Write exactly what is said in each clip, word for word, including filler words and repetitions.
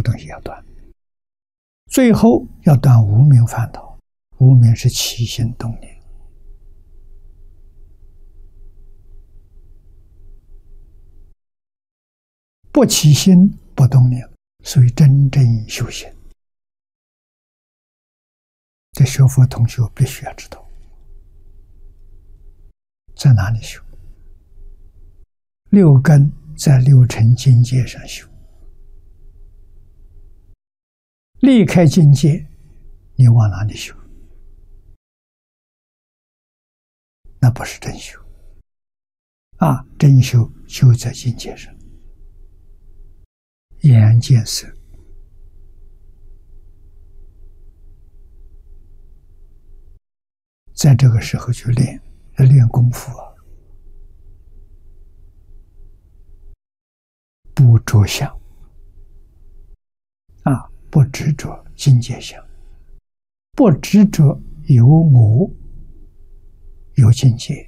东西要断。最后要断无明烦恼，无明是起心动念。不起心不动念，属于真正修行。这学佛同学必须要知道，在哪里修？六根在六尘境界上修，离开境界，你往哪里修？那不是真修啊！真修就在境界上。眼见色，在这个时候去练，要练功夫啊！不着相啊，不执着境界相，不执着有我有境界。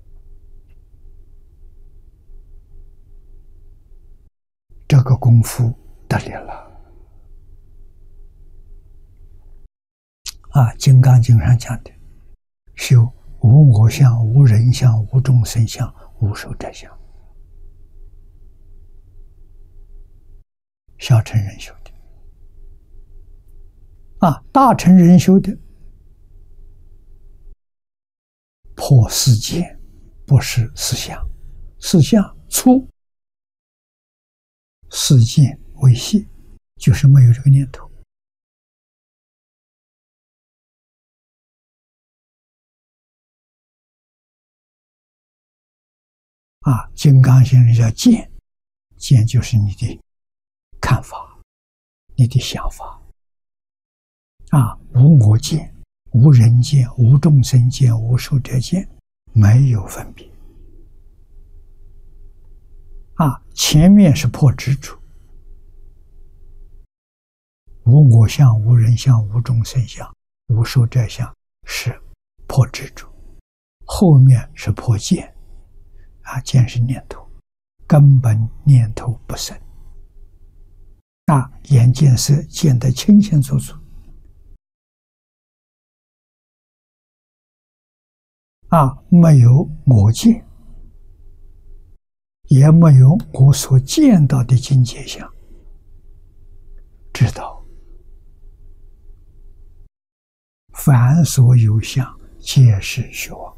这个功夫得力了啊！《金刚经》上讲的，修无我相、无人相、无众生相、无寿者相。小乘人修的啊，大乘人修的破世界，不是四相，四相粗。世界为细，就是没有这个念头啊。金刚先生叫见，见就是你的看法，你的想法啊。无我见，无人见，无众生见，无寿者见，没有分别啊。前面是破执着，无我相、无人相、无众生相、无寿者相，是破执着。后面是破见啊，见是念头，根本念头不生啊。眼见色见得清清楚楚啊，没有我见，也没有我所见到的境界相，知道凡所有相，皆是虚妄。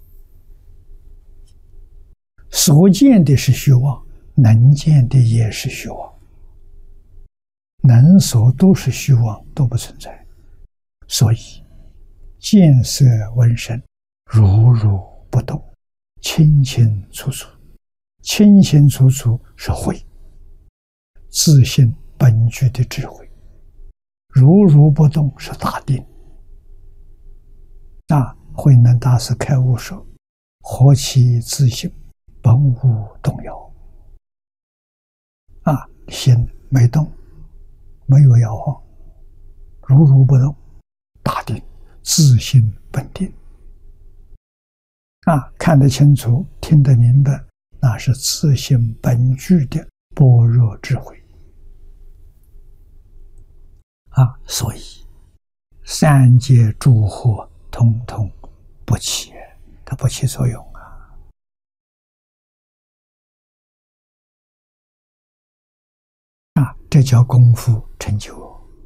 所见的是虚妄，能见的也是虚妄，能所都是虚妄，都不存在。所以见色闻声，如如不动，清清楚楚。清清楚楚是慧，自性本具的智慧；如如不动是大定。啊，慧能大师开悟说：“何其自性，本无动摇。”啊，心没动，没有摇晃，如如不动，大定，自性本定。啊，看得清楚，听得明白，那是自性本具的般若智慧。啊，所以三界诸惑统统不起，它不起作用啊！啊，这叫功夫成就。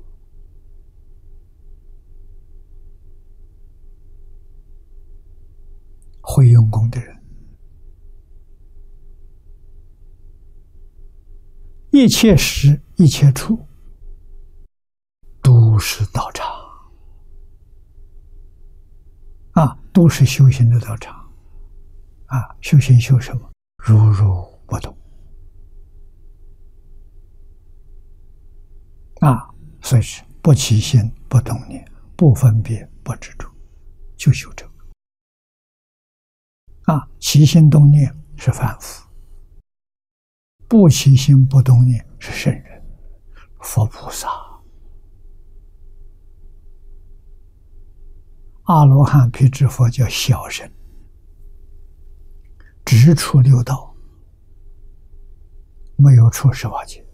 会用功的人，一切时一切处都是道场啊，都是修行的道场啊。修行修什么？如如不动啊，所以是不起心不动念，不分别不执着，就修这个啊。起心动念是凡夫，不起心不动念是圣人，佛菩萨。阿罗汉、辟支佛叫小乘，直处六道，没有出十法界。